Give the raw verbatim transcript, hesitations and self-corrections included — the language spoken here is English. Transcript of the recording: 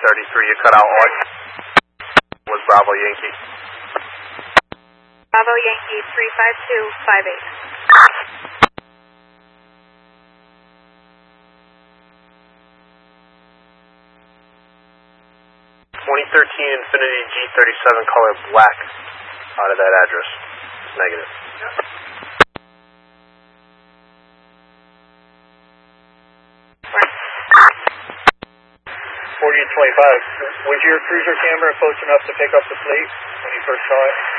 thirty-three, you cut out what? Was Bravo Yankee. Bravo Yankee three five two five eight. twenty thirteen Infinity G thirty-seven color black out of that address. It's negative. forty and twenty-five, was your cruiser camera close enough to pick up the plate when you first saw it?